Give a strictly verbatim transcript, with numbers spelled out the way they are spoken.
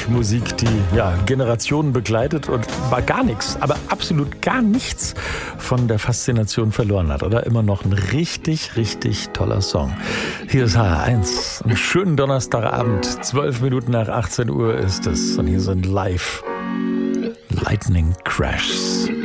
Musik, die ja Generationen begleitet und war gar nichts, aber absolut gar nichts von der Faszination verloren hat, oder? Immer noch ein richtig, richtig toller Song. Hier ist H R eins. Einen schönen Donnerstagabend. Zwölf Minuten nach achtzehn Uhr ist es. Und hier sind live Lightning Crashs.